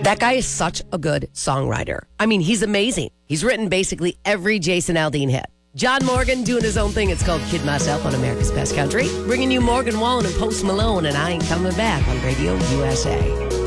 That guy is such a good songwriter. I mean, he's amazing. He's written basically every Jason Aldean hit. John Morgan doing his own thing. It's called Kid Myself on America's Best Country. Bringing you Morgan Wallen and Post Malone and I Ain't Coming Back on Radio USA.